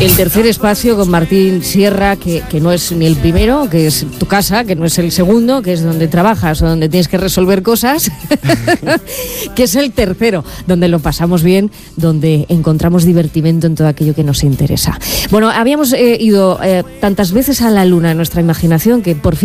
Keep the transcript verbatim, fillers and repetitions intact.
El tercer espacio con Martín Sierra, que, que no es ni el primero, que es tu casa, que no es el segundo, que es donde trabajas o donde tienes que resolver cosas, que es el tercero, donde lo pasamos bien, donde encontramos divertimento en todo aquello que nos interesa. Bueno, habíamos eh, ido eh, tantas veces a la luna en nuestra imaginación que por fin